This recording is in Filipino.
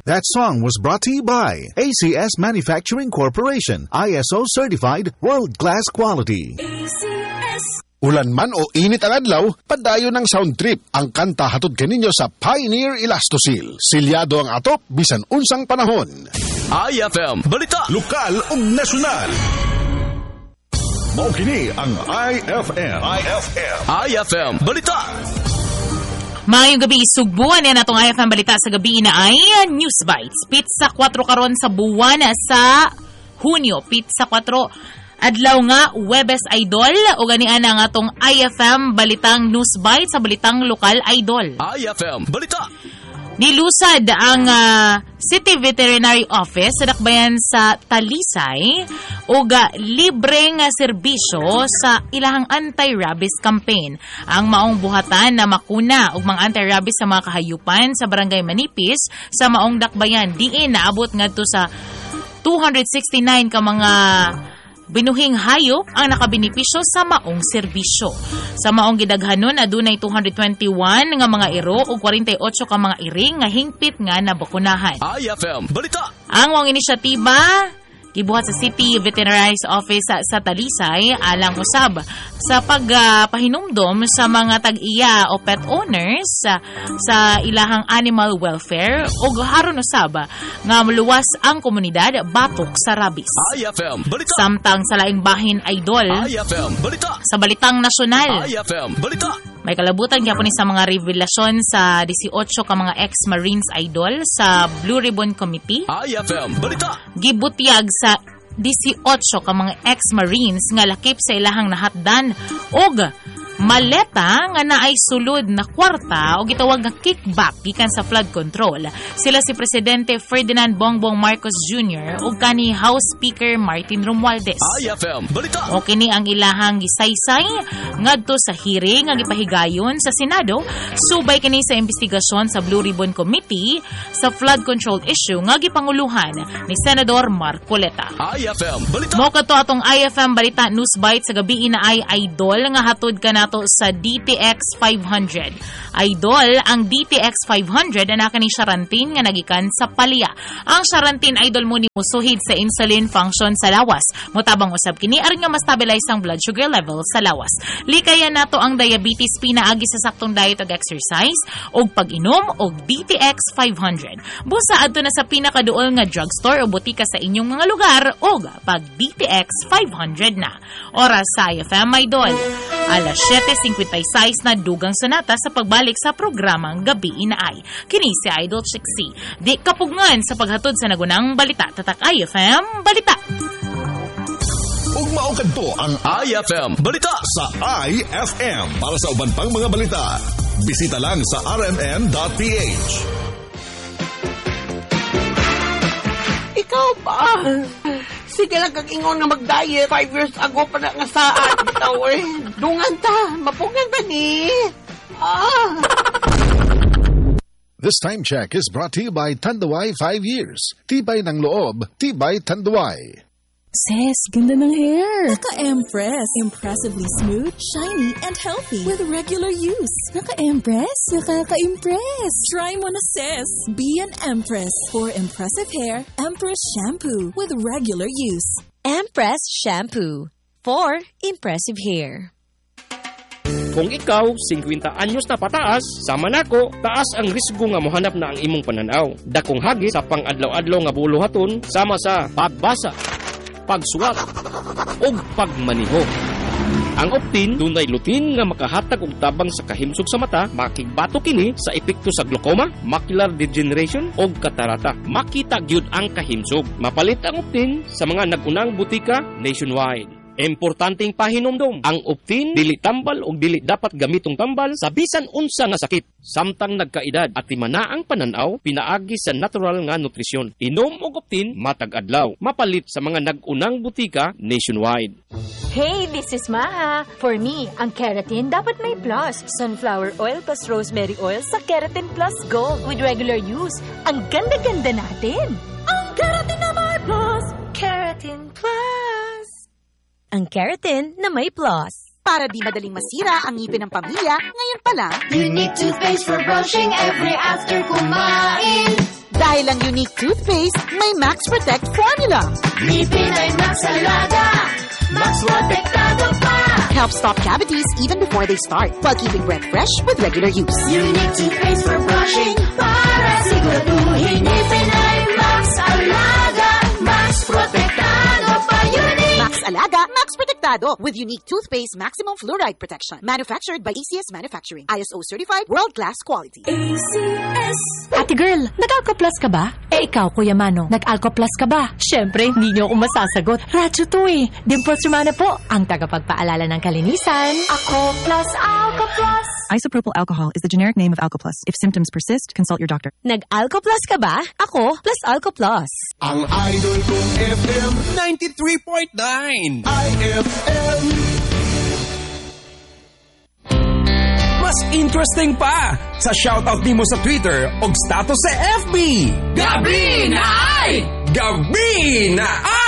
That song was brought to you by ACS Manufacturing Corporation, ISO certified world-class quality. ACS. Ulan man o init ang adlaw, padayon ng sound trip ang kanta hatod kaninyo sa Pioneer Elastosil. Silyado ang atop bisan unsang panahon. IFM Balita, Lokal ug nasyonal. Mao kini ang IFM Balita. Mayong gabi, sugbuan yan atong IFM Balita sa gabi na ay News Bites. Pizza 4 karon sa buwan sa Hunyo. Pizza 4 adlaw nga Webes Idol o ganian ang atong IFM Balitang News Bites sa Balitang Lokal Idol. IFM Balita. Nilusad ang City Veterinary Office sa dakbayan sa Talisay ug libreng serbisyo sa ilahang anti-rabies campaign. Ang maong buhatan na makuna ug mga anti-rabies sa mga kahayupan sa Barangay Manipis sa maong dakbayan diin naabot ngadto sa 269 ka mga binuhing hayop ang nakabenepisyo sa maong serbisyo. Sa maong gidaghanon adunay 221 nga mga iro ug 48 ka mga iring nga hingpit nga nabakunahan. IFM Balita. Ang maong inisyatiba gibuhat sa City Veterinary Office sa Talisay alang usab sa pagpahinumdom sa mga tag-iya o pet owners sa ilahang animal welfare ug haron usab nga maluwas ang komunidad batok sa rabies. IFM Balita. Samtang sa laing bahin Idol, IFM Balita. sa Balitang Nasyonal, IFM Balita. may kalabutan gyapon ni sa mga revelasyon sa 18 ka mga ex-Marines Idol sa Blue Ribbon Committee. IFM Balita. Gibutyag sa 18 ka mga ex-Marines nga lakip sa ilahang nahatdan og maleta nga naay sulod na kwarta o gitawag nga kickback gikan sa flood control. Sila si Presidente Ferdinand Bongbong Marcos Jr. ug kani House Speaker Martin Romualdez. IFM Balita. O kini ang ilahang gisaysay ngadto sa hearing nga gipahigayon sa Senado subay kini sa investigasyon sa Blue Ribbon Committee sa flood control issue nga gipanguluhan ni Senador Marcoleta. IFM Balita. Mo kato atong IFM Balita News Bite sa gabi na ay Idol nga hatod kanato sa DTX 500. Idol, ang DTX 500 ana kani Charantin nga nagikan sa Palya. Ang Charantin Idol mo ni musuhid sa insulin function sa lawas. Motabang usab kini aron nga ma-stabilize ang blood sugar level sa lawas. Likayan nato ang diabetes pinaagi sa saktong diet ug exercise ug pag-inom og DTX 500. Busa adto na sa pinakaduol nga drugstore o botika sa inyong mga lugar og pag DTX 500 na. Oras sa IFM Idol. Alas 7:56 na dugang sonata sa pagbalik sa programang Gabi Inaay. Kini si Idol Chixie. Di kapugngan sa paghatod sa nagunang balita. Tatak IFM Balita. Ug mao kadto ang IFM Balita. sa IFM para sa uban pang mga balita. Bisita lang sa rmn.ph. Ikaw ba? Sige lang kag ingon nga mag-diet. 5 years ago pa na nga saan. Ikaw dungan ta. Mapungan ba ni? This time check is brought to you by Tanduay 5 years. Tibay ng loob, tibay Tanduay. Sis, ganda ng hair. Naka-Empress. Impressively smooth, shiny, and healthy with regular use. Naka-Empress? Nakaka-impress. Try mo na, sis. Be an Empress. For impressive hair, Empress Shampoo with regular use. Empress Shampoo. For impressive hair. Kung ikaw, 50 anyos na pataas, sama nako, taas ang risgo nga mohanap na ang imong pananaw. Dakong hagit sa pang-adlaw-adlaw nga buluhaton, sama sa pagbasa, pagsuwat, o pagmaniho. Ang Optin, dunay lutin nga makahatag og tabang sa kahimsog sa mata, makigbato kini sa epekto sa glaucoma, macular degeneration o katarata. Makita gyud ang kahimsog. Mapalit ang Optin sa mga nagunang butika nationwide. Importanteng pahinumdom, ang Optin dili tambal o dili dapat gamitong tambal sa bisan unsa nga sakit. Samtang nagkaedad at timana ang pananaw, pinaagi sa natural nga nutrisyon. Inom og Optin matag adlaw. Mapalit sa mga nagunang butika nationwide. Hey, this is Maha. For me, ang keratin dapat may plus. Sunflower oil plus rosemary oil sa Keratin Plus Gold with regular use. Ang ganda-ganda natin. Ang keratin na may plus. Keratin Plus. Ang keratin na may plus. Para di madaling masira ang ngipin ng pamilya, ngayon pa lang, you need toothpaste for brushing every after kumain. Dahil ang unique toothpaste, may Max Protect formula. Ngipin ay Max Alaga, Max Protektado pa. Helps stop cavities even before they start, while keeping breath fresh with regular use. Unique toothpaste for brushing, para siguraduhin. Ngipin ay Max Alaga, Max Protektado pa. Unique Max Alaga, Max Protectado with unique toothpaste maximum fluoride protection. Manufactured by ACS Manufacturing. ISO certified world-class quality. ACS. Ate girl, nag-Alco-Plus ka ba? Ikaw, Kuya Mano, nag-Alco-Plus ka ba? Siyempre, hindi niyo ako masasagot. Radyo to eh. Dimples Romana po, ang tagapagpaalala ng kalinisan. Ako plus Alco-Plus. Isopropyl alcohol is the generic name of Alco-Plus. If symptoms persist, consult your doctor. Nag-Alco-Plus ka ba? Ako plus Alco-Plus. Ang idol kong FM 93.9 IFM. Mas interesting pa sa shoutout nimo sa Twitter o status sa FB. Gabi na ay!